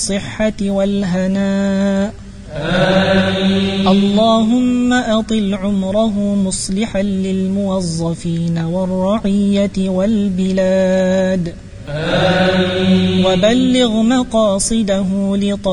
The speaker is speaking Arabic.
الصحة والهناء. آمين. اللهم أطل عمره مصلحا للموظفين والرعية والبلاد. آمين. وبلغ مقاصده